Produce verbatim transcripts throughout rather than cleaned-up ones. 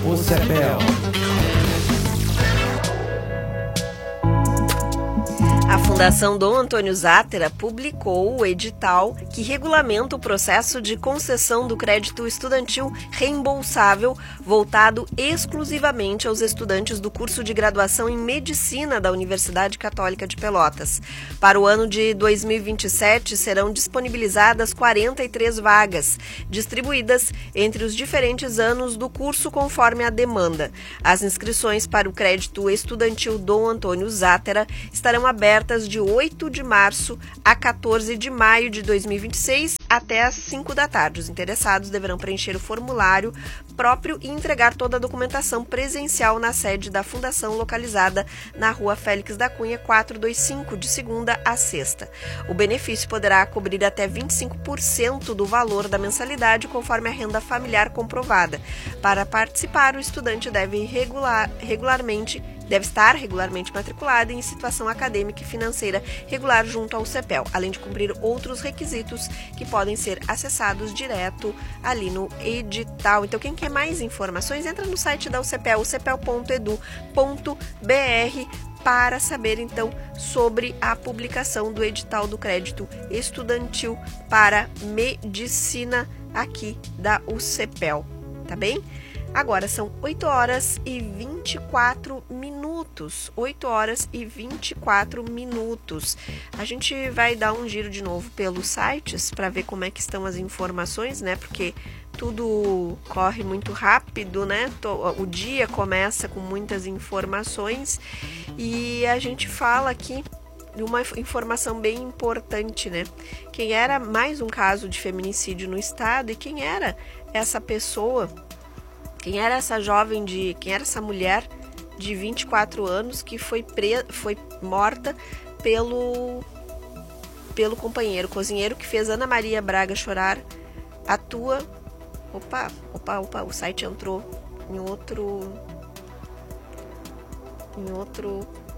O CEPEL. A Fundação Dom Antônio Zátera publicou o edital que regulamenta o processo de concessão do crédito estudantil reembolsável voltado exclusivamente aos estudantes do curso de graduação em Medicina da Universidade Católica de Pelotas. Para o ano de dois mil e vinte e sete, serão disponibilizadas quarenta e três vagas, distribuídas entre os diferentes anos do curso conforme a demanda. As inscrições para o crédito estudantil Dom Antônio Zátera estarão abertas de oito de março a quatorze de maio de dois mil e vinte e seis até às cinco da tarde. Os interessados deverão preencher o formulário próprio e entregar toda a documentação presencial na sede da Fundação, localizada na Rua Félix da Cunha, quatrocentos e vinte e cinco, de segunda a sexta. O benefício poderá cobrir até vinte e cinco por cento do valor da mensalidade, conforme a renda familiar comprovada. Para participar, o estudante deve regular, regularmente deve estar regularmente matriculado em situação acadêmica e financeira regular junto ao CEPEL, além de cumprir outros requisitos que podem ser acessados direto ali no edital. Então, quem quer mais informações, entra no site da U C P E L, u c p e l ponto e d u ponto b r, para saber, então, sobre a publicação do edital do crédito estudantil para medicina aqui da U C P E L, tá bem? Agora são oito horas e vinte e quatro minutos. oito horas e vinte e quatro minutos. A gente vai dar um giro de novo pelos sites para ver como é que estão as informações, né? Porque tudo corre muito rápido, né? O dia começa com muitas informações e a gente fala aqui de uma informação bem importante, né? Quem era mais um caso de feminicídio no estado e quem era essa pessoa? Quem era essa jovem de, quem era essa mulher de vinte e quatro anos que foi pre, foi morta pelo pelo companheiro cozinheiro que fez Ana Maria Braga chorar? Atua. Opa, opa, opa, o site entrou em outro em outro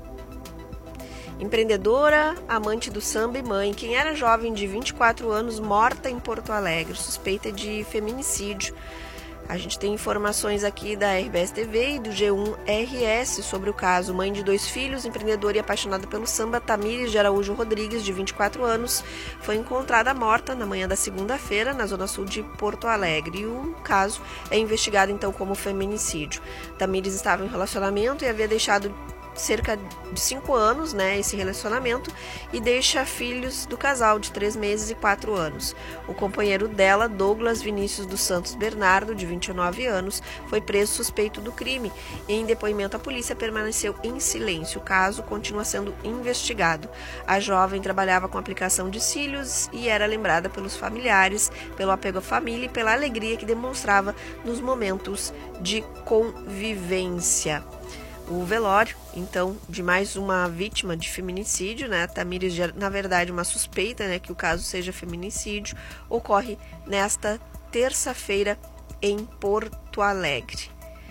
Empreendedora, amante do samba e mãe. Quem era jovem de vinte e quatro anos morta em Porto Alegre, suspeita de feminicídio. A gente tem informações aqui da R B S T V e do G um R S sobre o caso. Mãe de dois filhos, empreendedora e apaixonada pelo samba, Tamires de Araújo Rodrigues, de vinte e quatro anos, foi encontrada morta na manhã da segunda-feira na zona sul de Porto Alegre. E o caso é investigado então como feminicídio. Tamires estava em relacionamento e havia deixado cerca de cinco anos, né, esse relacionamento, e deixa filhos do casal de três meses e quatro anos. O companheiro dela, Douglas Vinícius dos Santos Bernardo, de vinte e nove anos, foi preso suspeito do crime e, em depoimento à polícia, permaneceu em silêncio. O caso continua sendo investigado. A jovem trabalhava com aplicação de cílios e era lembrada pelos familiares, pelo apego à família e pela alegria que demonstrava nos momentos de convivência. O velório, então, de mais uma vítima de feminicídio, né? Tamires, na verdade, uma suspeita, né, que o caso seja feminicídio, ocorre nesta terça-feira em Porto Alegre.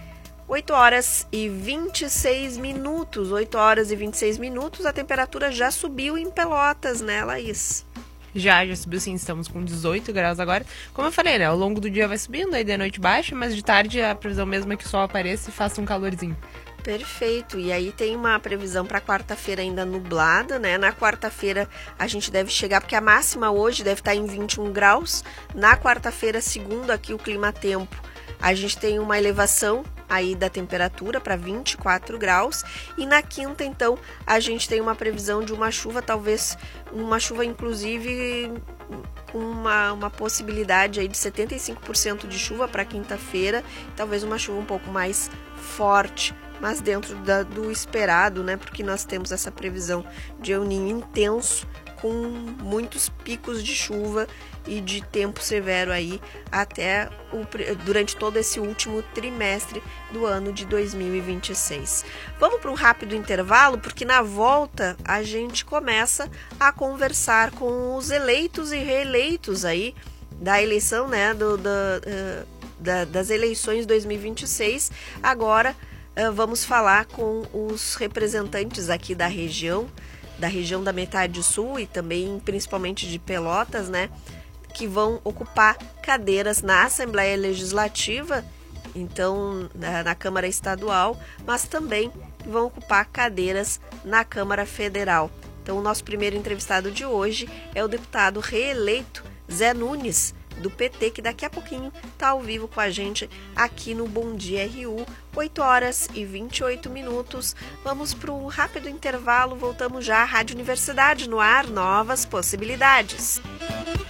oito horas e vinte e seis minutos, oito horas e vinte e seis minutos, a temperatura já subiu em Pelotas, né, Laís? Já, já subiu sim, estamos com dezoito graus agora. Como eu falei, né, ao longo do dia vai subindo, aí de noite baixa, mas de tarde a previsão mesmo é que o sol apareça e faça um calorzinho. Perfeito, e aí tem uma previsão para quarta-feira ainda nublada, né? Na quarta-feira a gente deve chegar, porque a máxima hoje deve estar em vinte e um graus. Na quarta-feira, segundo aqui o Climatempo, a gente tem uma elevação aí da temperatura para vinte e quatro graus. E na quinta, então, a gente tem uma previsão de uma chuva, talvez uma chuva inclusive com uma, uma possibilidade aí de setenta e cinco por cento de chuva para quinta-feira, talvez uma chuva um pouco mais forte, mas dentro da, do esperado, né? Porque nós temos essa previsão de El Niño intenso, com muitos picos de chuva e de tempo severo aí até o, durante todo esse último trimestre do ano de dois mil e vinte e seis. Vamos para um rápido intervalo, porque na volta a gente começa a conversar com os eleitos e reeleitos aí da eleição, né? Do, do, uh, da, das eleições dois mil e vinte e seis. Agora Uh, vamos falar com os representantes aqui da região, da região da metade sul e também principalmente de Pelotas, né, que vão ocupar cadeiras na Assembleia Legislativa então na, na Câmara Estadual, mas também vão ocupar cadeiras na Câmara Federal. Então, o nosso primeiro entrevistado de hoje é o deputado reeleito Zé Nunes, do P T, que daqui a pouquinho está ao vivo com a gente aqui no Bom Dia R U, oito horas e vinte e oito minutos. Vamos para um rápido intervalo, voltamos já à Rádio Universidade no ar, novas possibilidades.